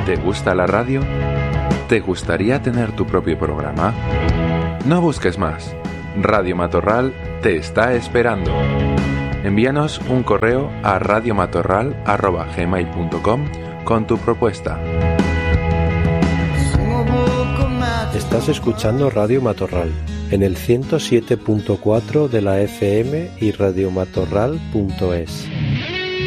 ¿Te gusta la radio? ¿Te gustaría tener tu propio programa? No busques más. Radio Matorral te está esperando. Envíanos un correo a radiomatorral@gmail.com con tu propuesta. Estás escuchando Radio Matorral en el 107.4 de la FM y radiomatorral.es.